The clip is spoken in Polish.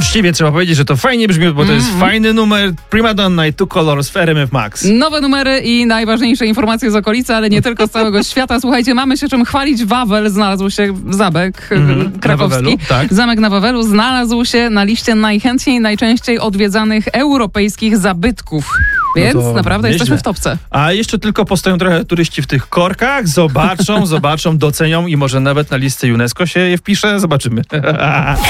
uczciwie trzeba powiedzieć, że to fajnie brzmi, bo to jest fajny numer Primadonna i Two Colors w RMF Max. Nowe numery i najważniejsze informacje z okolicy, ale nie tylko z całego świata. Słuchajcie, mamy się czym chwalić. Wawel znalazł się, zamek krakowski. Wawelu, tak. Zamek na Wawelu znalazł się na liście najczęściej odwiedzanych europejskich zabytków. Więc naprawdę nieźle. jesteśmy w topce. A jeszcze tylko postoją trochę turyści w tych korkach, zobaczą, docenią i może nawet na listę UNESCO się je wpisze. Zobaczymy.